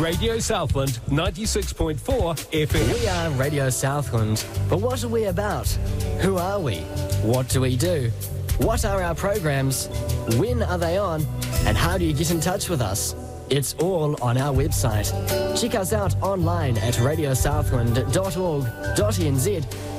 Radio Southland 96.4 FM. We are Radio Southland, but what are we about? Who are we? What do we do? What are our programs? When are they on? And how do you get in touch with us? It's all on our website. Check us out online at radiosouthland.org.nz